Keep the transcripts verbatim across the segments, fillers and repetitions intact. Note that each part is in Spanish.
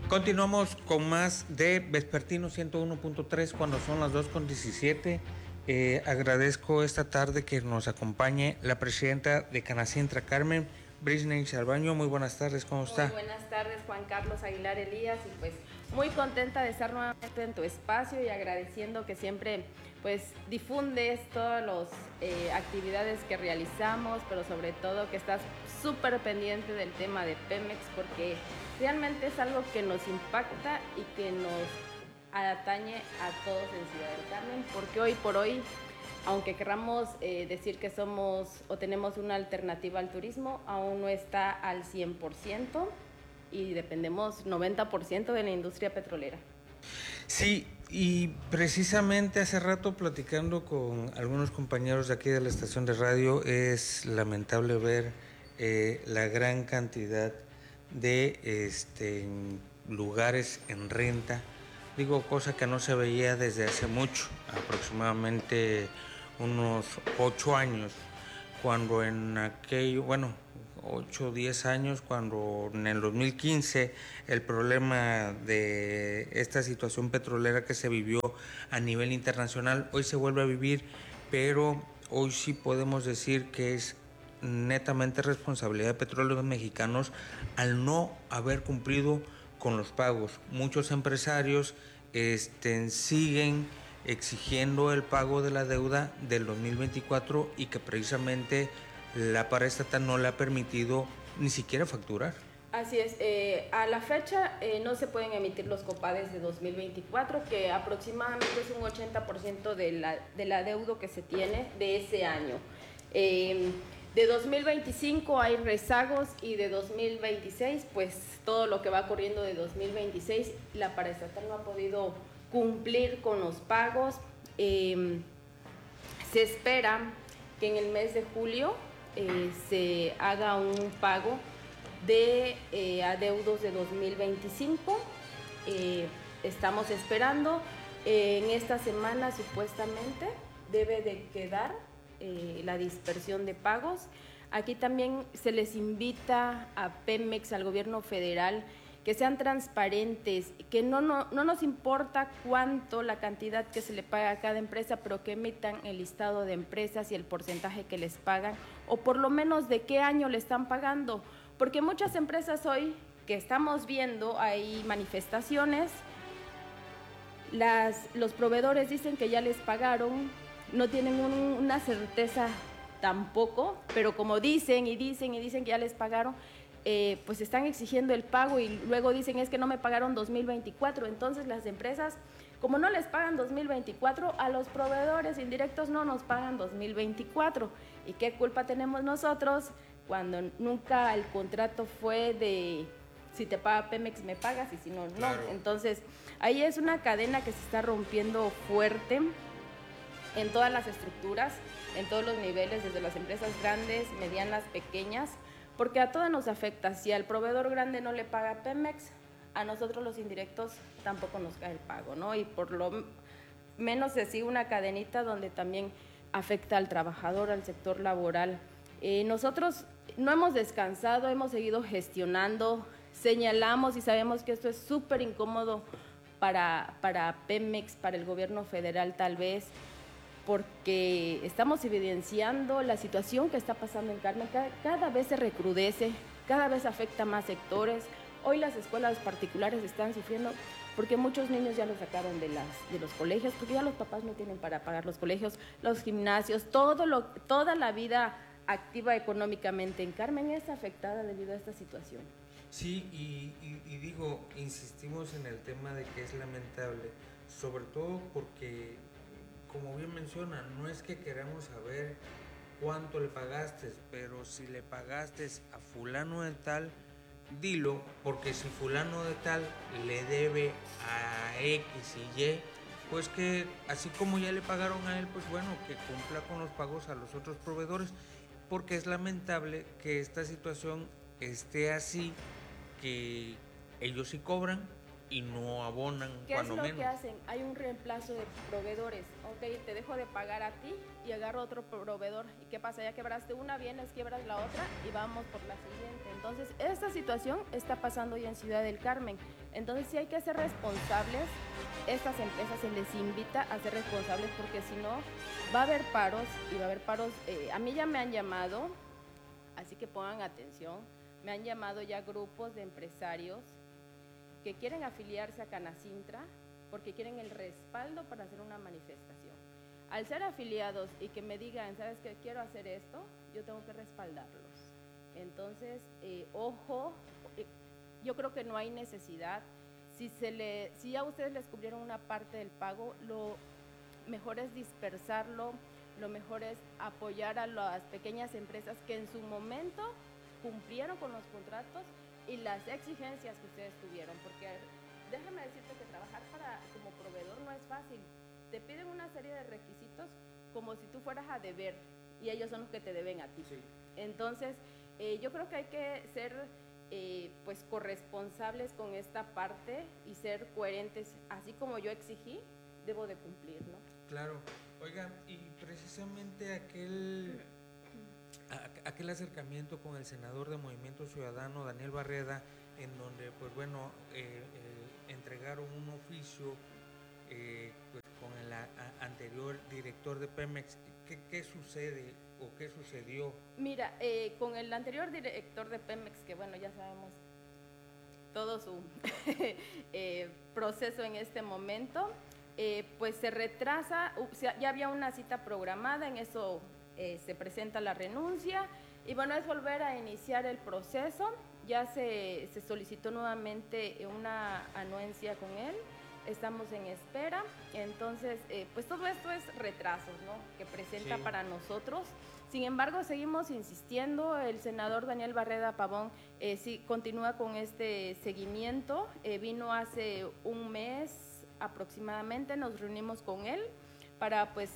Continuamos con más de Vespertino ciento uno punto tres cuando son las dos con diecisiete. Eh, agradezco esta tarde que nos acompañe la presidenta de Canacintra, Carmen Brisney Salvaño. Muy buenas tardes, ¿cómo está? Muy buenas tardes, Juan Carlos Aguilar Elías, y pues muy contenta de estar nuevamente en tu espacio y agradeciendo que siempre pues difundes todas las eh, actividades que realizamos, pero sobre todo que estás súper pendiente del tema de Pemex, porque realmente es algo que nos impacta y que nos atañe a todos en Ciudad del Carmen, porque hoy por hoy, aunque queramos eh, decir que somos o tenemos una alternativa al turismo, aún no está al cien por ciento y dependemos noventa por ciento de la industria petrolera. Sí, y precisamente hace rato platicando con algunos compañeros de aquí de la estación de radio, es lamentable ver eh, la gran cantidad de este, lugares en renta. Digo, cosa que no se veía desde hace mucho, aproximadamente unos ocho años, cuando en aquello, bueno, ocho o diez años, cuando en el dos mil quince el problema de esta situación petrolera que se vivió a nivel internacional, hoy se vuelve a vivir, pero hoy sí podemos decir que es netamente responsabilidad de Petróleos Mexicanos al no haber cumplido con los pagos. Muchos empresarios este, siguen exigiendo el pago de la deuda del dos mil veinticuatro y que precisamente la paraestatal no le ha permitido ni siquiera facturar. Así es, eh, a la fecha eh, no se pueden emitir los copades de dos mil veinticuatro, que aproximadamente es un ochenta por ciento de la, de la deuda que se tiene de ese año. Eh, de dos mil veinticinco hay rezagos y de dos mil veintiséis, pues todo lo que va corriendo de dos mil veintiséis, la paraestatal no ha podido cumplir con los pagos. Eh, se espera que en el mes de julio eh, se haga un pago de eh, adeudos de dos mil veinticinco. Eh, estamos esperando. Eh, en esta semana supuestamente debe de quedar eh, la dispersión de pagos. Aquí también se les invita a Pemex, al gobierno federal, que sean transparentes, que no, no, no nos importa cuánto la cantidad que se le paga a cada empresa, pero que emitan el listado de empresas y el porcentaje que les pagan, o por lo menos de qué año le están pagando, porque muchas empresas hoy que estamos viendo, hay manifestaciones, las, los proveedores dicen que ya les pagaron, no tienen un, una certeza tampoco, pero como dicen y dicen y dicen que ya les pagaron, Eh, pues están exigiendo el pago y luego dicen es que no me pagaron dos mil veinticuatro. Entonces las empresas, como no les pagan dos mil veinticuatro, a los proveedores indirectos no nos pagan dos mil veinticuatro. ¿Y qué culpa tenemos nosotros cuando nunca el contrato fue de si te paga Pemex me pagas y si no, no? Claro. Entonces ahí es una cadena que se está rompiendo fuerte en todas las estructuras, en todos los niveles, desde las empresas grandes, medianas, pequeñas, porque a todas nos afecta. Si al proveedor grande no le paga a Pemex, a nosotros los indirectos tampoco nos cae el pago, ¿no? Y por lo menos se sigue una cadenita donde también afecta al trabajador, al sector laboral. Eh, nosotros no hemos descansado, hemos seguido gestionando, señalamos y sabemos que esto es súper incómodo para, para Pemex, para el gobierno federal tal vez, porque estamos evidenciando la situación que está pasando en Carmen. Cada, cada vez se recrudece, cada vez afecta más sectores. Hoy las escuelas particulares están sufriendo porque muchos niños ya los sacaron de, las, de los colegios, porque ya los papás no tienen para pagar los colegios, los gimnasios, todo lo, toda la vida activa económicamente en Carmen es afectada debido a esta situación. Sí, y, y, y digo, insistimos en el tema de que es lamentable, sobre todo porque, como bien menciona, no es que queramos saber cuánto le pagaste, pero si le pagaste a fulano de tal, dilo, porque si fulano de tal le debe a X y Y, pues que así como ya le pagaron a él, pues bueno, que cumpla con los pagos a los otros proveedores, porque es lamentable que esta situación esté así, que ellos sí cobran y no abonan, ¿Qué cuando es lo menos. que hacen? Hay un reemplazo de proveedores. Ok, te dejo de pagar a ti y agarro otro proveedor. ¿Y qué pasa? Ya quebraste una, vienes, quiebras la otra y vamos por la siguiente. Entonces, esta situación está pasando hoy en Ciudad del Carmen. Entonces, sí hay que ser responsables. Estas empresas se les invita a ser responsables porque si no, va a haber paros y va a haber paros. Eh, a mí ya me han llamado, así que pongan atención. Me han llamado ya grupos de empresarios que quieren afiliarse a Canacintra porque quieren el respaldo para hacer una manifestación. Al ser afiliados y que me digan, ¿sabes qué? Quiero hacer esto, yo tengo que respaldarlos. Entonces, eh, ojo, eh, yo creo que no hay necesidad. Si, se le, si ya ustedes les cubrieron una parte del pago, lo mejor es dispersarlo, lo mejor es apoyar a las pequeñas empresas que en su momento cumplieron con los contratos y las exigencias que ustedes tuvieron, porque déjame decirte que trabajar para, como proveedor no es fácil. Te piden una serie de requisitos como si tú fueras a deber y ellos son los que te deben a ti. Sí. Entonces, eh, yo creo que hay que ser eh, pues corresponsables con esta parte y ser coherentes. Así como yo exigí, debo de cumplir, ¿no? Claro. Oiga, y precisamente aquel... aquel acercamiento con el senador de Movimiento Ciudadano, Daniel Barreda, en donde, pues bueno, eh, eh, entregaron un oficio eh, pues, con el a, a, anterior director de Pemex. ¿Qué, qué sucede o qué sucedió? Mira, eh, con el anterior director de Pemex, que bueno, ya sabemos todo su eh, proceso en este momento, eh, pues se retrasa, o sea, ya había una cita programada, en eso eh, se presenta la renuncia y bueno, es volver a iniciar el proceso. Ya se, se solicitó nuevamente una anuencia con él, estamos en espera, entonces eh, pues todo esto es retrasos, ¿no?, que presenta sí. para nosotros. Sin embargo, seguimos insistiendo, el senador Daniel Barreda Pavón eh, sí continúa con este seguimiento, eh, vino hace un mes aproximadamente, nos reunimos con él para pues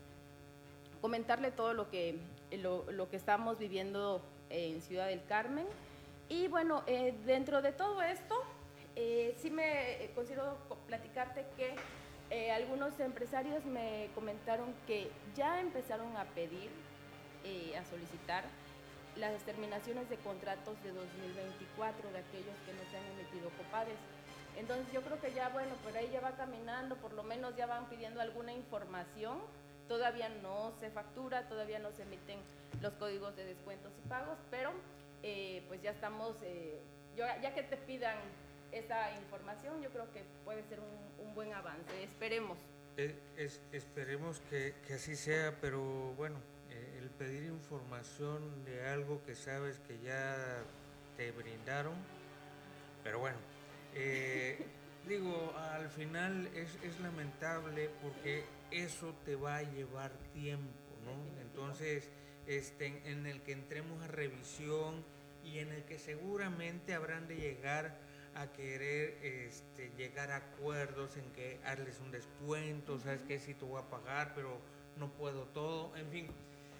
comentarle todo lo que, lo, lo que estamos viviendo en Ciudad del Carmen. Y bueno, eh, dentro de todo esto, eh, sí me considero platicarte que eh, algunos empresarios me comentaron que ya empezaron a pedir, eh, a solicitar las terminaciones de contratos de dos mil veinticuatro de aquellos que no se han emitido COPADES. Entonces yo creo que ya, bueno, por ahí ya va caminando, por lo menos ya van pidiendo alguna información. Todavía no se factura, todavía no se emiten los códigos de descuentos y pagos, pero eh, pues ya estamos, eh, yo, ya que te pidan esa información, yo creo que puede ser un, un buen avance, esperemos. Es, es, esperemos que, que así sea, pero bueno, eh, el pedir información de algo que sabes que ya te brindaron, pero bueno, eh, digo, al final es, es lamentable porque eso te va a llevar tiempo, ¿no? Entonces, este, en el que entremos a revisión y en el que seguramente habrán de llegar a querer este, llegar a acuerdos en que hazles un descuento, uh-huh. sabes que sí te voy a pagar, pero no puedo todo, en fin.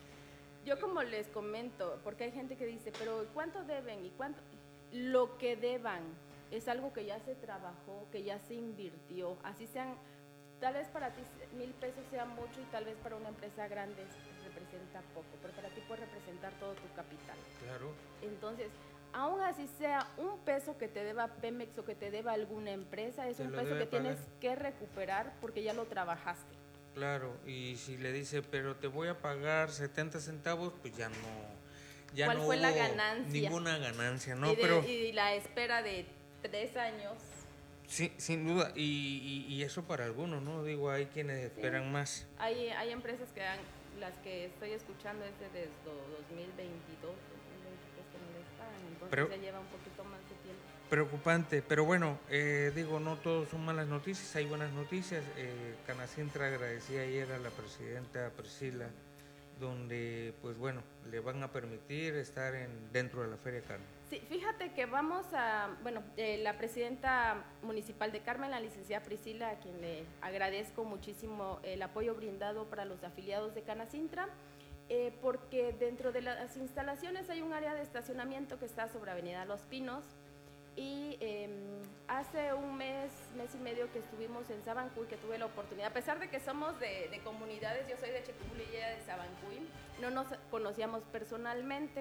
Yo como les comento, porque hay gente que dice, pero ¿cuánto deben? ¿Y cuánto? Lo que deban es algo que ya se trabajó, que ya se invirtió, así sean, tal vez para ti mil pesos sea mucho y tal vez para una empresa grande representa poco, pero para ti puede representar todo tu capital. Claro. Entonces, aún así sea un peso que te deba Pemex o que te deba alguna empresa, es un peso que pagar. Tienes que recuperar porque ya lo trabajaste. Claro, y si le dice, pero te voy a pagar setenta centavos, pues ya no, ya ¿Cuál no fue hubo la ganancia? Ninguna ganancia, ¿no? Y, de, pero y la espera de tres años. Sí, sin duda, y, y, y eso para algunos, ¿no? Digo, hay quienes esperan sí. más. Hay, hay empresas que han, las que estoy escuchando es desde dos mil veintidós, dos mil veintitrés que no les pagan, entonces pero, ya lleva un poquito más de tiempo. Preocupante, pero bueno, eh, digo, no todos son malas noticias, hay buenas noticias. Eh, Canacintra agradecía ayer a la presidenta Priscila, donde, pues bueno, le van a permitir estar en dentro de la Feria Carmen. Sí, fíjate que vamos a, bueno, eh, la presidenta municipal de Carmen, la licenciada Priscila, a quien le agradezco muchísimo el apoyo brindado para los afiliados de Canacintra, eh, porque dentro de las instalaciones hay un área de estacionamiento que está sobre Avenida Los Pinos, y eh, hace un mes mes y medio que estuvimos en Sabancuy, que tuve la oportunidad, a pesar de que somos de, de comunidades, yo soy de Checumuli y ella de Sabancuy, no nos conocíamos personalmente.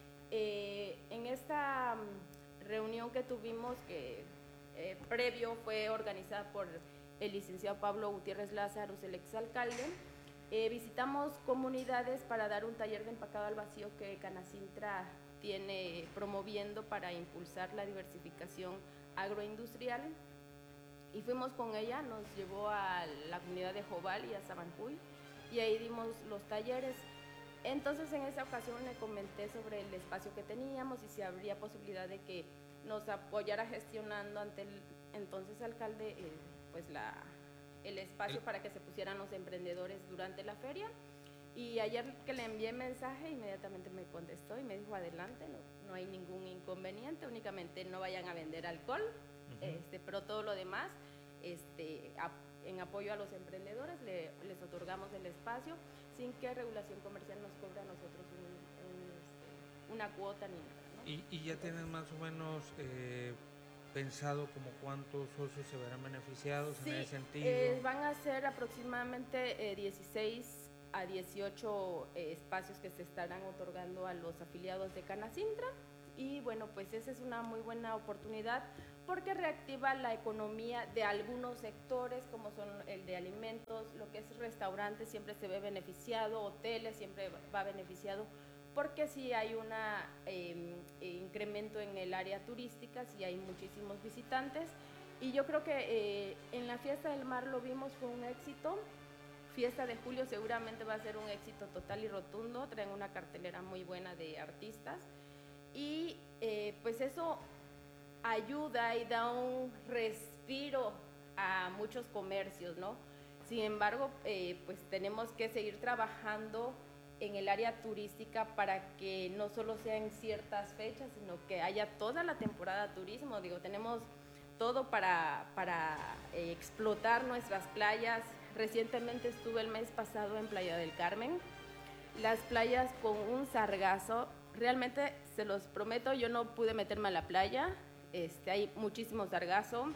Eh, en esta reunión que tuvimos, que eh, previo fue organizada por el licenciado Pablo Gutiérrez Lázaro, el exalcalde, eh, visitamos comunidades para dar un taller de empacado al vacío que Canacintra tiene promoviendo para impulsar la diversificación agroindustrial, y fuimos con ella, nos llevó a la comunidad de Jobal y a Sabancuy, y ahí dimos los talleres. Entonces en esa ocasión le comenté sobre el espacio que teníamos y si habría posibilidad de que nos apoyara gestionando ante el entonces alcalde eh, pues la, el espacio para que se pusieran los emprendedores durante la feria. Y ayer que le envié mensaje, inmediatamente me contestó y me dijo adelante, no, no hay ningún inconveniente, únicamente no vayan a vender alcohol, uh-huh. este, pero todo lo demás, este, a, en apoyo a los emprendedores, le, les otorgamos el espacio sin que Regulación Comercial nos cobre a nosotros un, un, este, una cuota ni nada, ¿no? ¿Y, y ya tienen más o menos eh, pensado como cuántos socios se verán beneficiados sí, en ese sentido? Eh, van a ser aproximadamente eh, dieciséis a dieciocho eh, espacios que se estarán otorgando a los afiliados de Canacintra, y bueno, pues esa es una muy buena oportunidad porque reactiva la economía de algunos sectores como son el de alimentos, lo que es restaurantes siempre se ve beneficiado, hoteles siempre va beneficiado, porque si hay un eh, incremento en el área turística, si hay muchísimos visitantes, y yo creo que eh, en la Fiesta del Mar lo vimos, fue un éxito. Fiesta de Julio seguramente va a ser un éxito total y rotundo, traen una cartelera muy buena de artistas, y eh, pues eso ayuda y da un respiro a muchos comercios, ¿no? Sin embargo, eh, pues tenemos que seguir trabajando en el área turística para que no solo sea en ciertas fechas, sino que haya toda la temporada turismo. Digo, tenemos todo para, para eh, explotar nuestras playas. Recientemente estuve el mes pasado en Playa del Carmen, las playas con un sargazo, realmente se los prometo, yo no pude meterme a la playa, este, hay muchísimo sargazo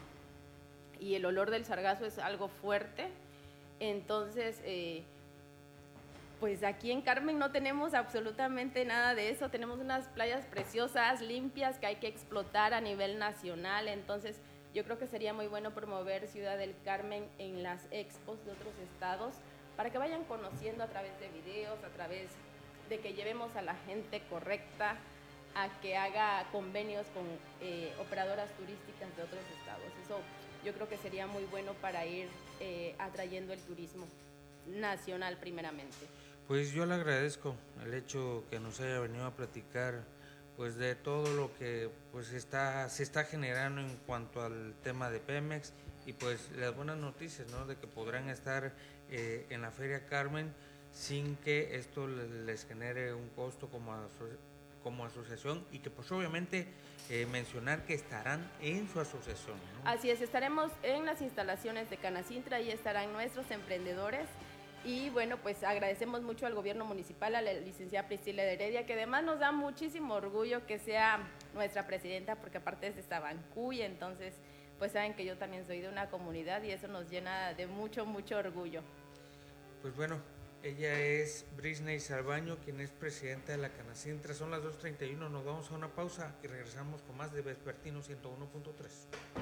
y el olor del sargazo es algo fuerte, entonces eh, pues aquí en Carmen no tenemos absolutamente nada de eso, tenemos unas playas preciosas, limpias, que hay que explotar a nivel nacional, entonces yo creo que sería muy bueno promover Ciudad del Carmen en las expos de otros estados para que vayan conociendo a través de videos, a través de que llevemos a la gente correcta a que haga convenios con eh, operadoras turísticas de otros estados. Eso yo creo que sería muy bueno para ir eh, atrayendo el turismo nacional primeramente. Pues yo le agradezco el hecho que nos haya venido a platicar pues de todo lo que pues está se está generando en cuanto al tema de Pemex, y pues las buenas noticias, ¿no?, de que podrán estar eh, en la Feria Carmen sin que esto les genere un costo como, aso como asociación, y que pues obviamente eh, mencionar que estarán en su asociación, ¿no? Así es, estaremos en las instalaciones de Canacintra y estarán nuestros emprendedores. Y bueno, pues agradecemos mucho al gobierno municipal, a la licenciada Priscila de Heredia, que además nos da muchísimo orgullo que sea nuestra presidenta, porque aparte es de Sabancuy, entonces pues saben que yo también soy de una comunidad y eso nos llena de mucho, mucho orgullo. Pues bueno, ella es Brisney Salvaño, quien es presidenta de la Canacintra. Son las dos treinta y uno, nos vamos a una pausa y regresamos con más de Vespertino ciento uno punto tres.